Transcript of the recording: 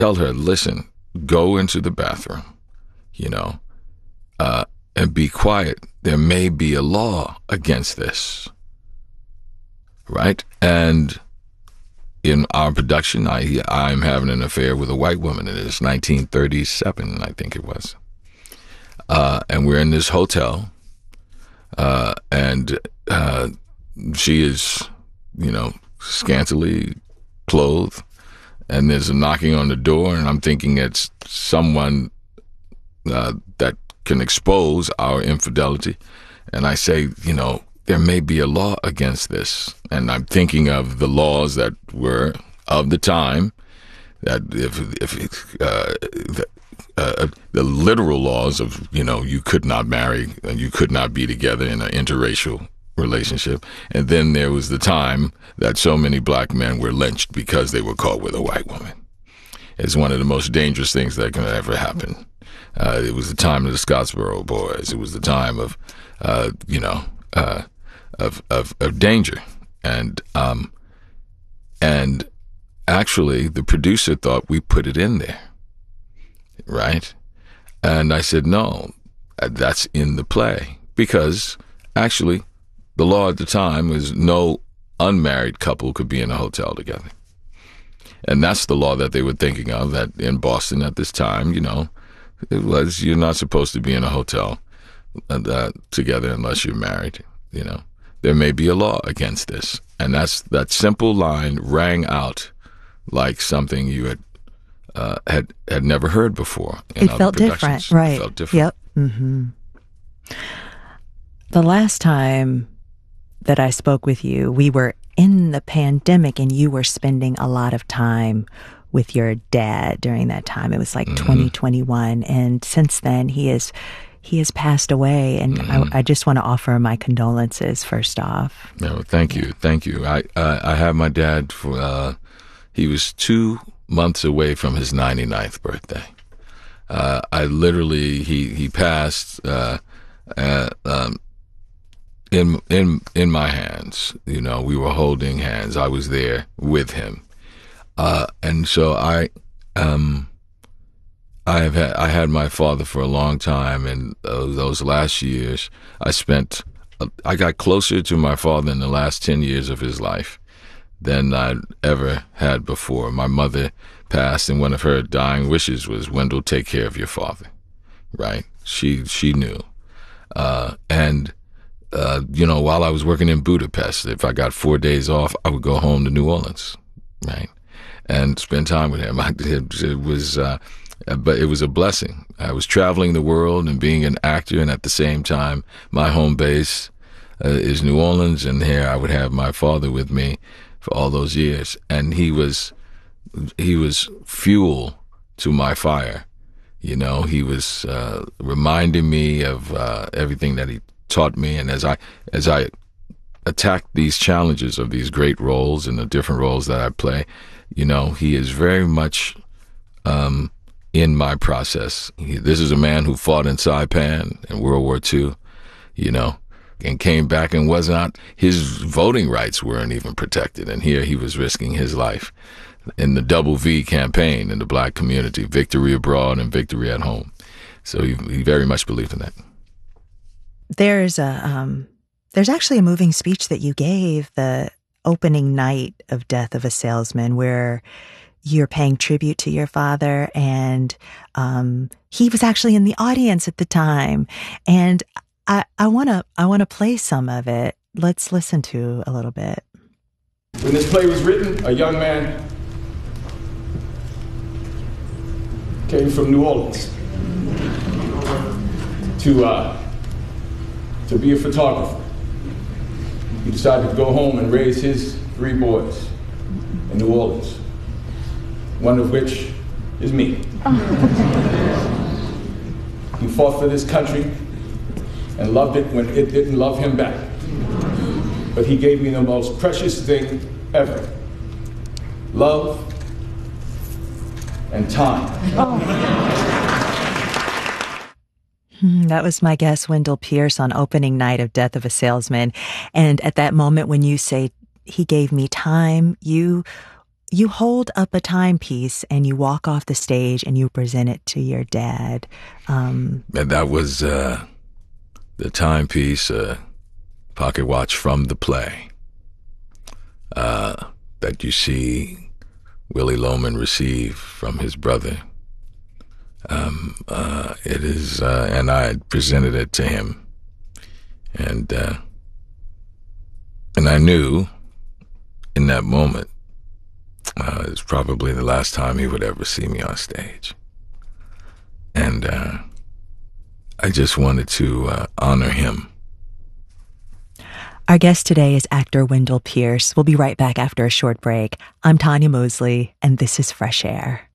tell her, listen, go into the bathroom, and be quiet. There may be a law against this, right? And in our production, I'm having an affair with a white woman. It is 1937, I think it was. And we're in this hotel, and she is, scantily clothed, and there's a knocking on the door, and I'm thinking it's someone that can expose our infidelity. And I say, there may be a law against this. And I'm thinking of the laws that were of the time, that the literal laws of, you could not marry and you could not be together in an interracial relationship. And then there was the time that so many black men were lynched because they were caught with a white woman. It's one of the most dangerous things that can ever happen. It was the time of the Scottsboro Boys. It was the time of, of danger. And actually the producer thought we put it in there, right? And I said, no, that's in the play, because actually the law at the time was no unmarried couple could be in a hotel together. And that's the law that they were thinking of, that in Boston at this time, it was, you're not supposed to be in a hotel together unless you're married, There may be a law against this. And that simple line rang out like something you had never heard before. It felt different, right? It felt different. Yep. Mm-hmm. The last time that I spoke with you, we were in the pandemic, and you were spending a lot of time with your dad during that time. It was like 2021, and since then he has passed away, and I just want to offer my condolences first off. No, thank you. I have my dad for he was 2 months away from his 99th birthday. I literally he passed in my hands. We were holding hands. I was there with him, and so I had my father for a long time, and those last years I got closer to my father in the last 10 years of his life than I'd ever had before. My mother passed, and one of her dying wishes was, Wendell, take care of your father, right? She knew. While I was working in Budapest, if I got 4 days off, I would go home to New Orleans, right? And spend time with him. But it was a blessing. I was traveling the world and being an actor, and at the same time, my home base is New Orleans, and here I would have my father with me for all those years. And he was fuel to my fire. He was reminding me of everything that he taught me. And as I attacked these challenges of these great roles and the different roles that I play, he is very much in my process. This is a man who fought in Saipan in World War II, and came back and his voting rights weren't even protected. And here he was risking his life in the Double V campaign in the black community, victory abroad and victory at home. So he very much believed in that. There's actually a moving speech that you gave the opening night of Death of a Salesman, where you're paying tribute to your father, and he was actually in the audience at the time. And I want to play some of it. Let's listen to a little bit. When this play was written, a young man came from New Orleans to be a photographer. He decided to go home and raise his 3 boys in New Orleans, one of which is me. He fought for this country and loved it when it didn't love him back. But he gave me the most precious thing ever: love and time. That was my guest, Wendell Pierce, on opening night of Death of a Salesman. And at that moment when you say he gave me time, you you hold up a timepiece and you walk off the stage and you present it to your dad. And that was the timepiece, pocket watch from the play that you see Willy Loman receive from his brother. It is, and I had presented it to him, and I knew in that moment it was probably the last time he would ever see me on stage, and I just wanted to honor him. Our guest today is actor Wendell Pierce. We'll be right back after a short break. I'm Tanya Mosley, and this is Fresh Air.